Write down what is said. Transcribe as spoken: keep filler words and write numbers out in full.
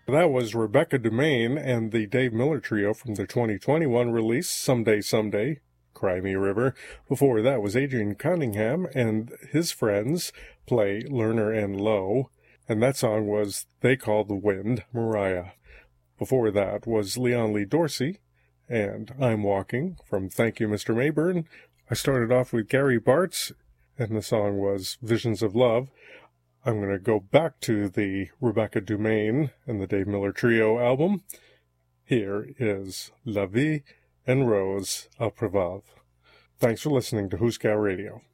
That was Rebecca Dumaine and the Dave Miller Trio from their twenty twenty-one release, Someday, Someday, Cry Me a River. Before that was Adrian Cunningham and his friends play Lerner and Lowe, and that song was They Call the Wind, Mariah. Before that was Leon Lee Dorsey and I'm Walking from Thank You, Mister Mayburn. I started off with Gary Bartz, and the song was Visions of Love. I'm going to go back to the Rebecca Dumaine and the Dave Miller Trio album. Here is La Vie en Rose à Préval. Thanks for listening to Huska Radio.